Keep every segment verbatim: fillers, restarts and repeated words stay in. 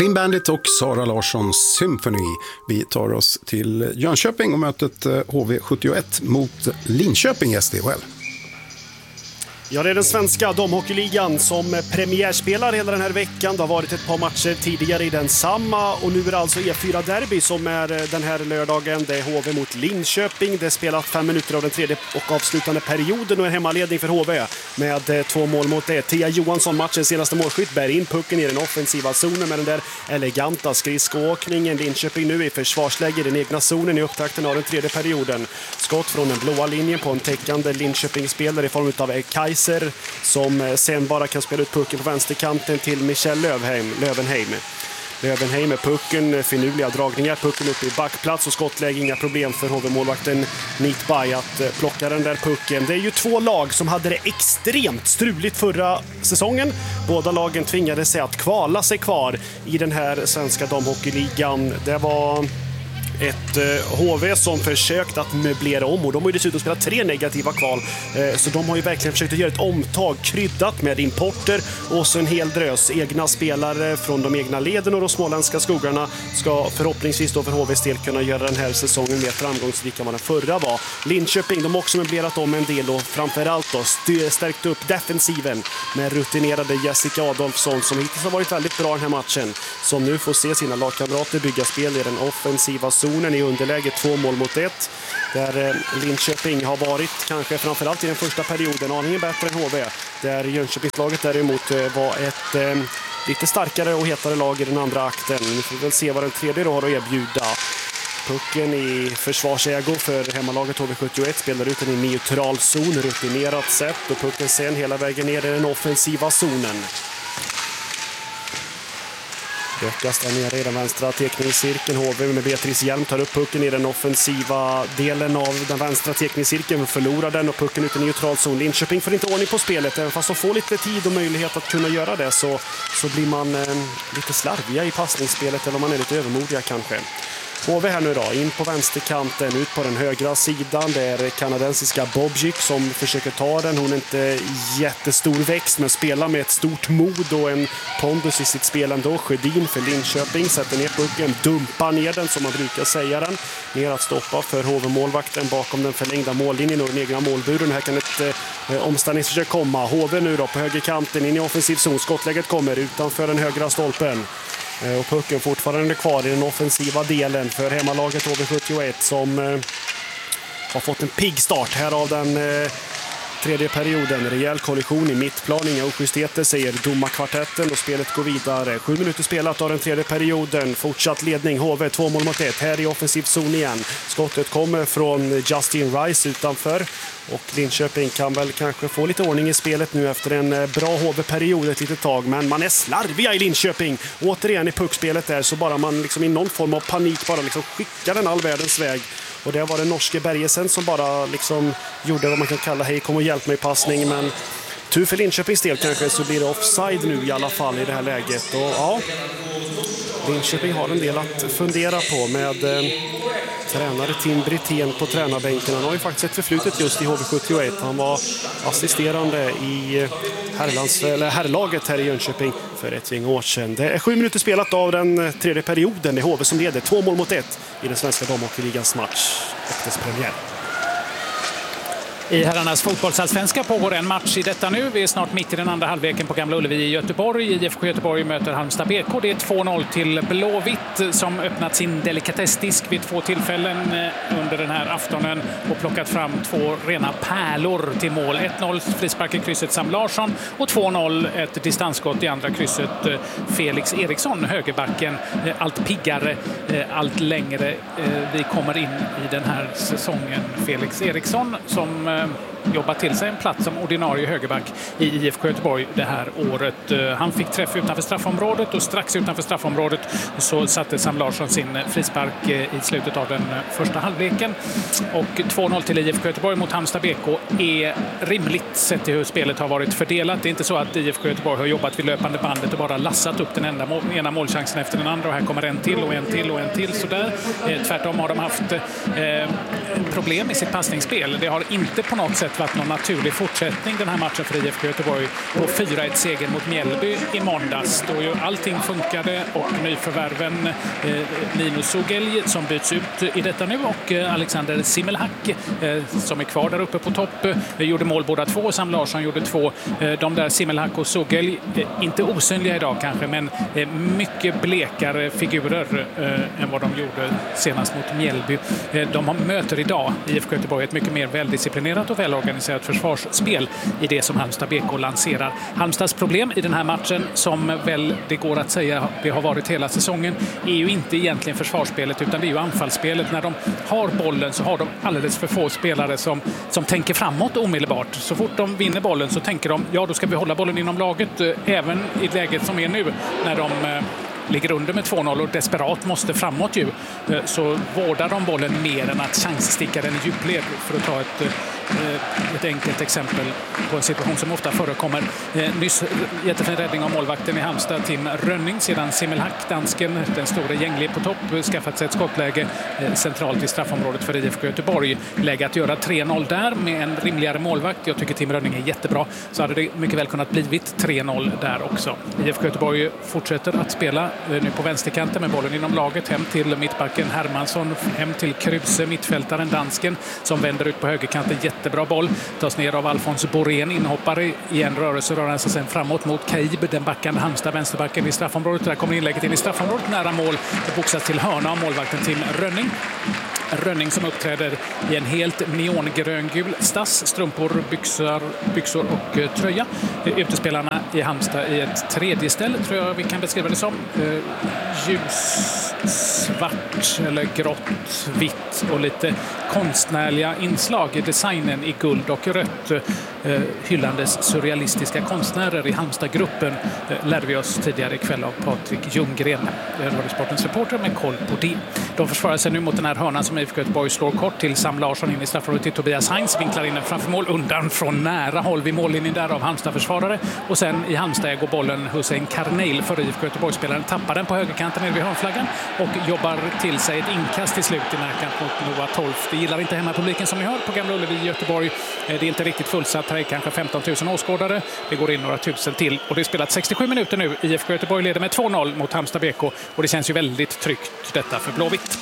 Clean Bandit och Sara Larssons Symphony. Vi tar oss till Jönköping och mötet H V sjuttioett mot Linköping S D H L. Ja, det är den svenska damhockeyligan som premiärspelar hela den här veckan. Det har varit ett par matcher tidigare i den samma och nu är det alltså E fyra Derby som är den här lördagen. Det är H V mot Linköping. Det är spelat fem minuter av den tredje och avslutande perioden och en hemmaledning för H V med två mål mot ett. Tia Johansson, matchens senaste målskytt, bär in pucken i den offensiva zonen med den där eleganta skridskoåkningen. Linköping nu i försvarsläge i den egna zonen i upptakten av den tredje perioden. Skott från den blåa linjen på en täckande Linköping-spelare i form av Kajs som sen bara kan spela ut pucken på vänsterkanten till Michel Lövenheim. Lövenheim. Lövenheim med pucken, finurliga dragningar, pucken upp i backplats och skottläge, inga problem för H V-målvakten Nitbay att plocka den där pucken. Det är ju två lag som hade det extremt struligt förra säsongen. Båda lagen tvingade sig att kvala sig kvar i den här svenska damhockeyligan. Det var ett eh, H V som försökt att möblera om och de har ju dessutom spelat tre negativa kval eh, så de har ju verkligen försökt att göra ett omtag kryddat med importer och så en hel drös egna spelare från de egna leden och de småländska skogarna ska förhoppningsvis då för H V:s del kunna göra den här säsongen mer framgångsrik än vad den förra var. Linköping, de har också möblerat om en del och framförallt då stärkt upp defensiven med rutinerade Jessica Adolfsson som hittills har varit väldigt bra den här matchen, som nu får se sina lagkamrater bygga spel i den offensiva zonen i underläge två mål mot ett. Där Linköping har varit kanske framförallt i den första perioden aningen bättre än H V. Där Jönköpingslaget däremot var ett eh, lite starkare och hetare lag i den andra akten. Nu får vi väl se vad den tredje då har att erbjuda. Pucken i försvarsägo för hemmalaget H V sjuttioett spelar ut den i neutral zon, rutinerat sätt och pucken sen hela vägen ner i den offensiva zonen. Böckas där nere i den vänstra teckningscirkeln. H V med Beatrice Hjelm tar upp pucken i den offensiva delen av den vänstra teckningscirkeln. Förlorar den och pucken ut i neutral zon. Linköping får inte ordning på spelet. Även fast de får lite tid och möjlighet att kunna göra det så, så blir man eh, lite slarviga i passningsspelet eller man är lite övermodiga kanske. H V här nu då, in på vänsterkanten, ut på den högra sidan. Det är kanadensiska Bobjic som försöker ta den. Hon är inte jättestor växt men spelar med ett stort mod och en pondus i sitt spel ändå. Sjödin för Linköping sätter ner pucken, dumpar ner den som man brukar säga den. Ner att stoppa för H V-målvakten bakom den förlängda mållinjen och den egna målburen. Här kan ett eh, omställningsförsök komma. H V nu då på högerkanten in i offensiv zon. Skottläget kommer utanför den högra stolpen. Och pucken fortfarande kvar i den offensiva delen för hemmalaget H V sjuttioett som eh, har fått en pigg start här av den eh, tredje perioden. Rejäl kollision i mittplan, inga ojustheter säger domarkvartetten och spelet går vidare. Sju minuter spelat av den tredje perioden. Fortsatt ledning H V två mål mot ett. Här i offensiv zon igen. Skottet kommer från Justin Rice utanför. Och Linköping kan väl kanske få lite ordning i spelet nu efter en bra H V-period ett litet tag. Men man är slarviga i Linköping. Återigen i puckspelet där så bara man liksom i någon form av panik bara liksom skickar den all världens väg. Och det var den norske Bergesen som bara liksom gjorde vad man kan kalla hej kom och hjälp mig passning. Men tur för Linköpings del kanske så blir det offside nu i alla fall i det här läget. Och ja, Linköping har en del att fundera på med eh, tränare Tim Brithén på tränarbänken. Han har ju faktiskt ett förflutet just i H V sjuttioett. Han var assisterande i herrlands, eller herrlaget här i Jönköping för ett gäng år sedan. Det är sju minuter spelat av den tredje perioden. Det är H V som leder två mål mot ett i den svenska damhockeyligans match och dess premiär. I herrarnas fotbollsallsvenska pågår en match i detta nu. Vi är snart mitt i den andra halvleken på Gamla Ullevi i Göteborg. I F K Göteborg möter Halmstad B K. Det är två noll till Blåvitt som öppnat sin delikatessdisk vid två tillfällen under den här aftonen och plockat fram två rena pärlor till mål. ett noll frispark i krysset Sam Larsson och två noll ett distansskott i andra krysset Felix Eriksson, högerbacken. Allt piggare, allt längre vi kommer in i den här säsongen. Felix Eriksson som jobbat till sig en plats som ordinarie högerback i I F K Göteborg det här året. Han fick träff utanför straffområdet och strax utanför straffområdet så satte Sam Larsson sin frispark i slutet av den första halvleken. Och två noll till I F K Göteborg mot Halmstad B K är rimligt sett till hur spelet har varit fördelat. Det är inte så att I F K Göteborg har jobbat vid löpande bandet och bara lassat upp den enda mål, ena målchansen efter den andra och här kommer en till och en till och en till sådär. Tvärtom har de haft eh, problem i sitt passningsspel. Det har inte på något sätt varit någon naturlig fortsättning den här matchen för I F K Göteborg på fyra ett seger mot Mjällby i måndags. Då ju allting funkade och nyförvärven eh, Linus Sogelj som byts ut i detta nu och eh, Alexander Simmelhack eh, som är kvar där uppe på topp eh, gjorde mål båda två. Sam Larsson gjorde två. Eh, de där Simmelhack och Sogelj, eh, inte osynliga idag kanske, men eh, mycket blekare figurer eh, än vad de gjorde senast mot Mjällby. Eh, de har möter idag I F K Göteborg ett mycket mer väldisciplinerat och välorganiserat försvarsspel i det som Halmstad B K lanserar. Halmstads problem i den här matchen, som väl det går att säga det har varit hela säsongen, är ju inte egentligen försvarsspelet utan det är ju anfallsspelet. När de har bollen så har de alldeles för få spelare som, som tänker framåt omedelbart. Så fort de vinner bollen så tänker de, ja då ska vi hålla bollen inom laget, även i läget som är nu när de ligger under med två noll och desperat måste framåt ju, så vårdar de bollen mer än att chanssticka den i djupled, för att ta ett, ett enkelt exempel på en situation som ofta förekommer. Nyss jättefin räddning av målvakten i Halmstad, Tim Rönning, sedan Simmelhack, dansken, den stora Gängli på topp, skaffat sig ett skottläge centralt i straffområdet för I F K Göteborg. Läge att göra tre noll där med en rimligare målvakt. Jag tycker Tim Rönning är jättebra, så hade det mycket väl kunnat blivit tre noll där också. I F K Göteborg fortsätter att spela nu på vänsterkanten med bollen inom laget, hem till mittbacken Hermansson, hem till Kruse, mittfältaren dansken som vänder ut på högerkanten, jättebra boll, tas ner av Alfons Borén, inhoppare i en rörelse, rör sig sen framåt mot Kaib, den backande Halmstad, vänsterbacken i straffområdet. Där kommer inlägget in i straffområdet, nära mål, och boxas till hörna av målvakten Tim Rönning. Rönning som uppträder i en helt neongröngul stass, strumpor, byxor, byxor och uh, tröja. Utespelarna i Halmstad i ett tredje ställe, tror jag vi kan beskriva det som. Uh, ljussvart eller grått, vitt och lite konstnärliga inslag i designen i guld och rött. Uh, hyllandes surrealistiska konstnärer i Halmstad-gruppen uh, lärde vi oss tidigare ikväll av Patrik Ljunggren, Radiosportens reporter med koll på det. De försvarar sig nu mot den här hörnan som I F K Göteborg slår kort till Sam Larsson in i straffområdet till Tobias Heinz, vinklar in den framför mål, undan från nära håll vid mållinjen där av Halmstad-försvarare, och sen i Halmstad går bollen Hussein Karneil för I F K Göteborg-spelaren, tappar den på högerkanten nere vid hörnflaggan och jobbar till sig ett inkast till slut i närkant mot Noah Tolf. Det gillar inte hemmapubliken som ni hör på Gamla Ullevi i Göteborg. Det är inte riktigt fullsatt, här är kanske femton tusen åskådare, det går in några tusen till och det är spelat sextiosju minuter nu. I F K Göteborg leder med två noll mot Halmstad B K och det känns ju väldigt tryggt detta för Blåvitt.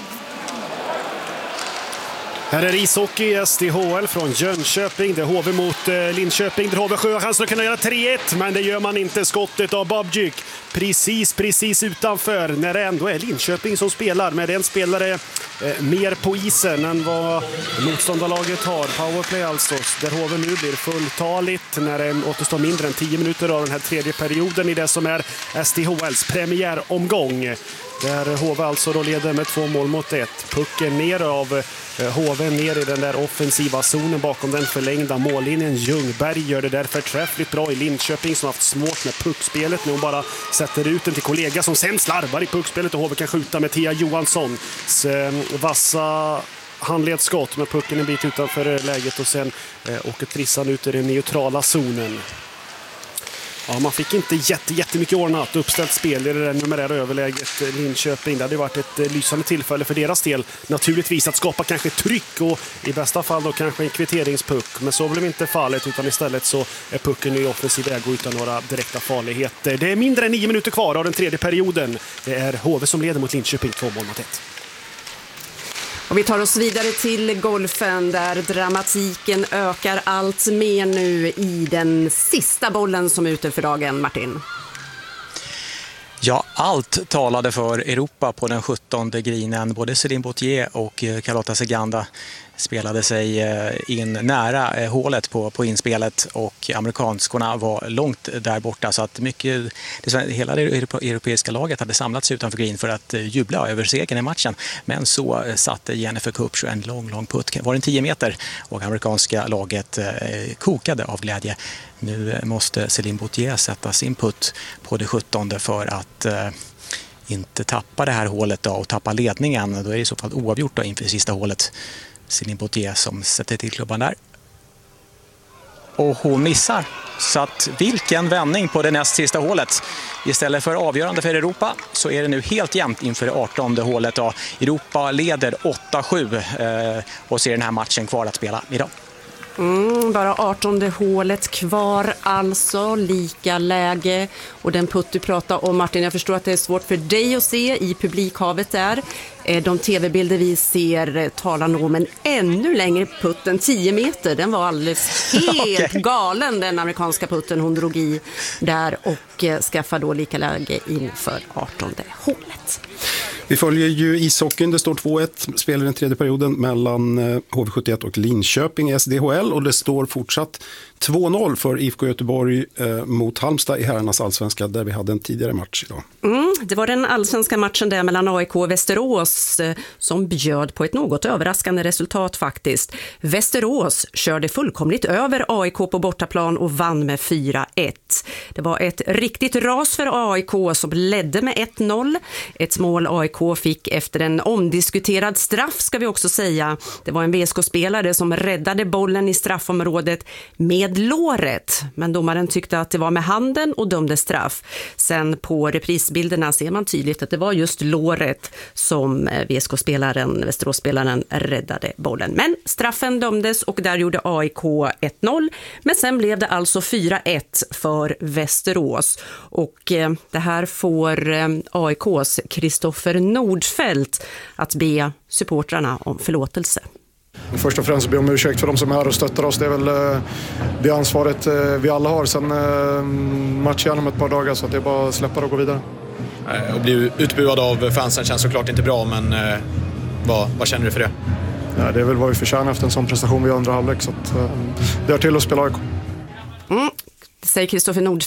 Här är ishockey, S D H L från Jönköping. Det är H V mot eh, Linköping. Där H V har chansen att kunna göra tre ett, men det gör man inte. Skottet av Babjuk precis, precis utanför, när det ändå är Linköping som spelar. Med en spelare eh, mer på isen än vad motståndarlaget har. Powerplay alltså, där H V nu blir fulltaligt när det återstår mindre än tio minuter av den här tredje perioden i det som är S D H L:s premiäromgång. Där H V alltså då leder med två mål mot ett. Pucken ner av H V ner i den där offensiva zonen bakom den förlängda mållinjen. Ljungberg gör det där förträffligt bra i Linköping som har haft svårt med puckspelet. Nu hon bara sätter ut den till kollega som sen slarvar i puckspelet och H V kan skjuta med Tia Johanssons vassa handledsskott med pucken en bit utanför läget och sen åker Trissan ut i den neutrala zonen. Ja, man fick inte jätte, jättemycket ordnat uppställt spel i det där numerära överläget Linköping. Det hade varit ett lysande tillfälle för deras del naturligtvis att skapa kanske tryck och i bästa fall då kanske en kvitteringspuck. Men så blev inte fallet, utan istället så är pucken i offensiv väg utan några direkta farligheter. Det är mindre än nio minuter kvar av den tredje perioden. Det är H V som leder mot Linköping, två mål mot ett. Och vi tar oss vidare till golfen där dramatiken ökar allt mer nu i den sista bollen som är ute för dagen, Martin. Ja, allt talade för Europa på den sjuttonde grinen. Både Céline Bautier och Carlota Seganda spelade sig in nära hålet på, på inspelet och amerikanskorna var långt där borta, så att mycket, det, hela det europeiska laget hade samlats utanför green för att jubla över segern i matchen. Men så satte Jennifer Kupcho en lång, lång putt. Var det tio meter och amerikanska laget eh, kokade av glädje. Nu måste Céline Bautier sätta sin putt på det sjuttonde för att eh, inte tappa det här hålet då, och tappa ledningen. Då är det i så fall oavgjort då inför det sista hålet. Céline Bautier som sätter till klubban där. Och hon missar. Så att vilken vändning på det näst sista hålet. Istället för avgörande för Europa så är det nu helt jämnt inför det artonde hålet. Då. Europa leder åtta sju eh, och ser den här matchen kvar att spela idag. Mm, bara artonde hålet kvar, alltså lika läge. Och den putt du pratar om, Martin, jag förstår att det är svårt för dig att se i publikhavet där. De tv-bilder vi ser talar nog om en ännu längre putt än tio meter. Den var alldeles helt okay. galen, den amerikanska putten hon drog i där, och skaffade då lika läge inför artonde hålet. Vi följer ju ishockeyn. Det står två ett, spelar den tredje perioden mellan H V sjuttioett och Linköping i S D H L, och det står fortsatt två noll för I F K Göteborg eh, mot Halmstad i herrarnas allsvenska, där vi hade en tidigare match idag. Mm, det var den allsvenska matchen där mellan A I K och Västerås eh, som bjöd på ett något överraskande resultat faktiskt. Västerås körde fullkomligt över A I K på bortaplan och vann med fyra ett. Det var ett riktigt ras för A I K som ledde med ett noll. Ett mål A I K fick efter en omdiskuterad straff, ska vi också säga. Det var en V S K-spelare som räddade bollen i straffområdet med låret, men domaren tyckte att det var med handen och dömde straff. Sen på reprisbilderna ser man tydligt att det var just låret som V S K-spelaren, Västerås-spelaren, räddade bollen. Men straffen dömdes och där gjorde A I K ett noll, men sen blev det alltså fyra ett för Västerås. Och eh, det här får eh, A I K:s Kristoffer Nordfeldt att be supportrarna om förlåtelse. Först och främst be om ursäkt för de som är här och stöttar oss. Det är väl det ansvaret vi alla har. Sen match igen om ett par dagar, så att det är bara att släppa och gå vidare. Att bli utbuad av fansen känns såklart inte bra, men vad, vad känner du för det? Ja, det är väl vad vi förtjänar efter en sån prestation vid andra halvlek, så att det är till att spela A I K. Mm. Det säger Kristoffer Nordfeldt